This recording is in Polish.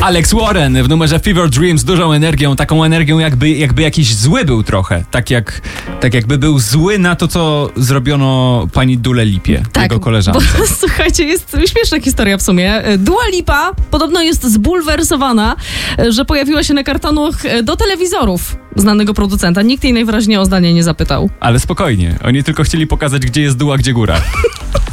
Alex Warren w numerze Fever Dream z dużą energią, taką energią jakby jakiś zły był trochę. Tak jakby był zły na to, co zrobiono pani Dule Lipie, jego koleżance. Bo, słuchajcie, jest śmieszna historia w sumie. Dua Lipa podobno jest zbulwersowana, że pojawiła się na kartonach do telewizorów znanego producenta. Nikt jej najwyraźniej o zdanie nie zapytał. Ale spokojnie, oni tylko chcieli pokazać, gdzie jest dół, a gdzie góra.